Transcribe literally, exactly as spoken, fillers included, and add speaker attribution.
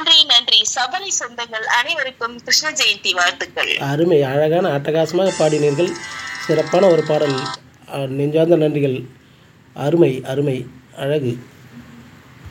Speaker 1: நன்றி நன்றி. சபரி சொந்தங்கள் அனைவருக்கும் கிருஷ்ண ஜெயந்தி வாழ்த்துக்கள்.
Speaker 2: அருமை, அழகான அட்டகாசமாக பாடினீர்கள். சிறப்பான ஒரு பாடல். நெஞ்சார்ந்த நன்றிகள். அருமை அருமை, அழகு.